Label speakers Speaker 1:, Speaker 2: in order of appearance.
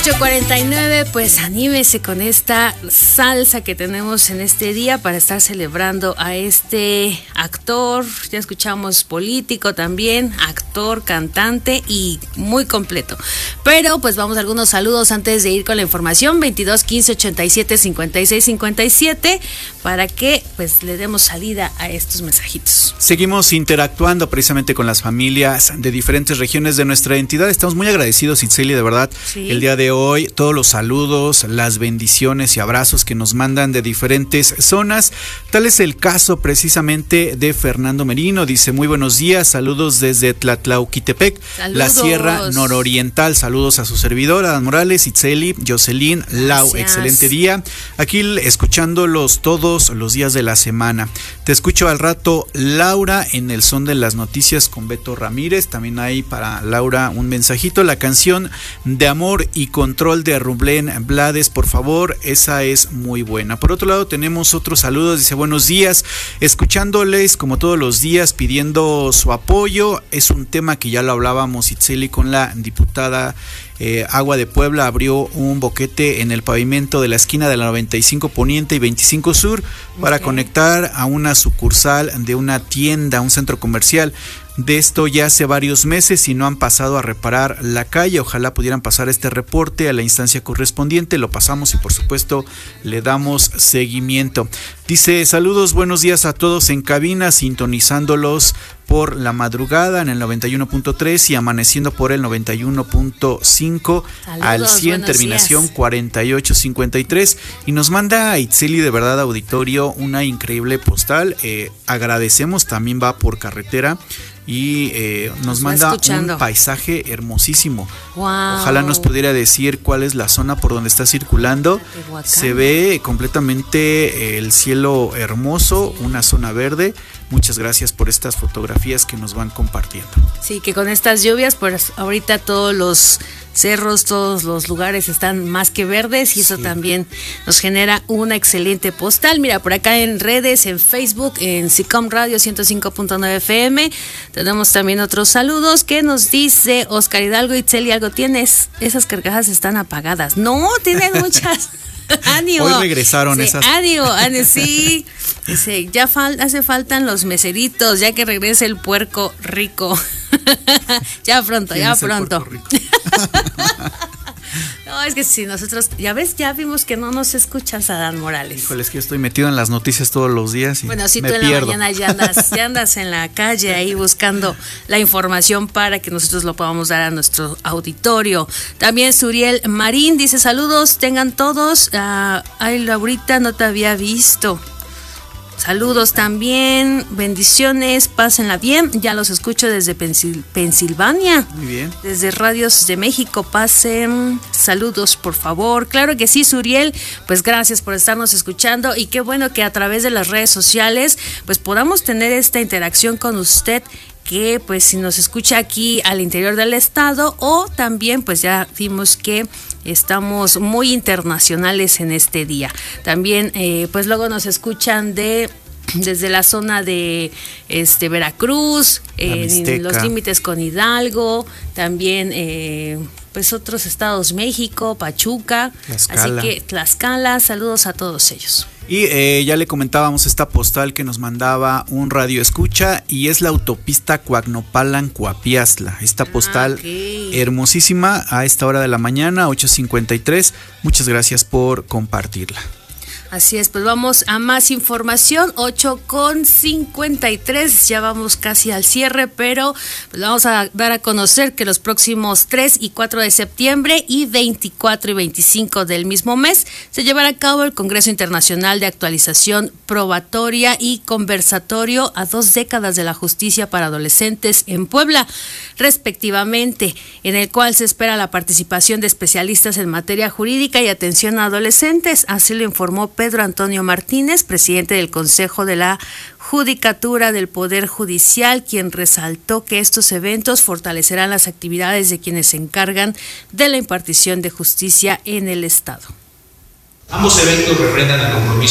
Speaker 1: 8:49, pues anímese con esta salsa que tenemos en este día para estar celebrando a este actor, ya escuchamos político también, actor, cantante y muy completo. Pero pues vamos a algunos saludos antes de ir con la información, 22 15 87 56 57, para que pues le demos salida a estos mensajitos.
Speaker 2: Seguimos interactuando precisamente con las familias de diferentes regiones de nuestra entidad. Estamos muy agradecidos, Itzeli, de verdad, sí. El día de hoy, todos los saludos, las bendiciones y abrazos que nos mandan de diferentes zonas. Tal es el caso precisamente de Fernando Merino. Dice: muy buenos días, saludos desde Tlatlauquitepec, la Sierra Nororiental. Saludos a su servidora, Dan Morales, Itzeli, Jocelyn, Lau. Gracias. Excelente día. Aquí escuchándolos todos los días de la semana. Te escucho al rato, Laura, en el son de las noticias con Beto Ramírez. También hay para Laura un mensajito. La canción de Amor y Control de Rubén Blades, por favor, esa es muy buena. Por otro lado, tenemos otros saludos. Dice: buenos días, escuchándoles como todos los días, pidiendo su apoyo. Es un tema que ya lo hablábamos, Itzeli, con la diputada. Agua de Puebla abrió un boquete en el pavimento de la esquina de la 95 Poniente y 25 Sur para conectar a una sucursal de una tienda, un centro comercial. De esto ya hace varios meses y no han pasado a reparar la calle. Ojalá pudieran pasar este reporte a la instancia correspondiente. Lo pasamos y por supuesto le damos seguimiento. Dice: saludos, buenos días a todos en cabina, sintonizándolos por la madrugada en el 91.3 y amaneciendo por el 91.5 al 100, terminación días. 4853. Y nos manda a Itzeli, de verdad, auditorio, una increíble postal. Agradecemos, también va por carretera. Y nos manda un paisaje hermosísimo. Wow. Ojalá nos pudiera decir cuál es la zona por donde está circulando. Se ve completamente el cielo hermoso, una zona verde. Muchas gracias por estas fotografías que nos van compartiendo. Sí, que con estas lluvias, pues ahorita todos los cerros, todos los lugares están más que verdes y eso también nos genera una excelente postal. Mira, por acá en redes, en Facebook, en SICOM Radio 105.9 FM, tenemos también otros saludos que nos dice Oscar Hidalgo: Itzeli, algo tienes, esas carcajas están apagadas. No, tienen muchas. Ánimo. Hoy regresaron esas. Ánimo, sí. Dice: ya hace faltan los meseritos, ya que regrese el puerco rico. ya pronto. No, es que si nosotros, ya ves, ya vimos que no nos escuchas, Adán Morales. Híjole, es que yo estoy metido en las noticias todos los días y bueno, si tú en pierdo. La mañana ya andas en la calle ahí buscando la información para que nosotros lo podamos dar a nuestro auditorio. También Suriel Marín dice: saludos, tengan todos. Ay, Laurita, no te había visto. Saludos también, bendiciones, pásenla bien, ya los escucho desde Pensilvania. Muy bien. Desde Radios de México, pasen, saludos por favor. Claro que sí, Suriel, pues gracias por estarnos escuchando y qué bueno que a través de las redes sociales pues podamos tener esta interacción con usted, que pues si nos escucha aquí al interior del estado o también pues ya vimos que estamos muy internacionales en este día. También pues luego nos escuchan desde la zona de Veracruz, en los límites con Hidalgo, también pues otros estados, México, Pachuca, Tlaxcala. Así que Tlaxcala, saludos a todos ellos. Y ya le comentábamos esta postal que nos mandaba un radio escucha y es la autopista Coacnopalan-Coapiaztla. Esta postal hermosísima a esta hora de la mañana, 8:53. Muchas gracias por compartirla. Así es, pues vamos a más información, 8:53, ya vamos casi al cierre, pero pues vamos a dar a conocer que los próximos 3 y 4 de septiembre y 24 y 25 del mismo mes se llevará a cabo el Congreso Internacional de Actualización Probatoria y Conversatorio a 2 décadas de la Justicia para Adolescentes en Puebla, respectivamente, en el cual se espera la participación de especialistas en materia jurídica y atención a adolescentes, así lo informó Pedro Antonio Martínez, presidente del Consejo de la Judicatura del Poder Judicial, quien resaltó que estos eventos fortalecerán las actividades de quienes se encargan de la impartición de justicia en el Estado.
Speaker 3: Ambos eventos refrendan el compromiso